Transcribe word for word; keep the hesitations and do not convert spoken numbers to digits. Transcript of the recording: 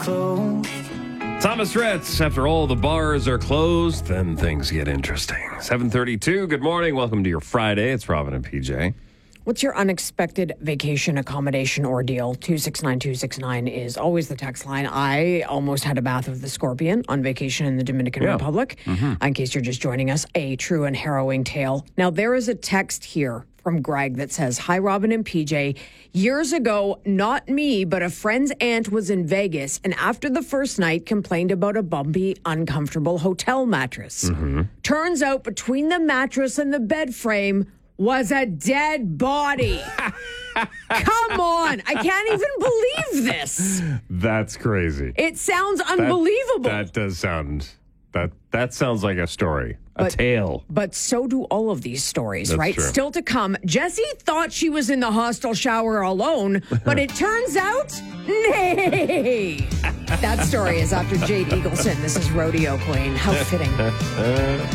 Thomas Rhetz, after all the bars are closed, then things get interesting. seven thirty-two, good morning. Welcome to your Friday. It's Robin and P J. What's your unexpected vacation accommodation ordeal? two six nine two six nine is always the text line. I almost had a bath of the scorpion on vacation in the Dominican Yeah. Republic. Mm-hmm. In case you're just joining us, a true and harrowing tale. Now, there is a text here from Greg that says, "Hi, Robin and P J. Years ago, not me, but a friend's aunt was in Vegas, and after the first night complained about a bumpy, uncomfortable hotel mattress. Mm-hmm. Turns out between the mattress and the bed frame was a dead body." Come on. I can't even believe this. That's crazy. It sounds unbelievable. That, that does sound, that that sounds like a story, a But- tale. But so do all of these stories, That's right? true. Still to come. Jessie thought she was in the hostel shower alone, but it turns out, nay. That story is after Jade Eagleson. This is Rodeo Queen. How fitting.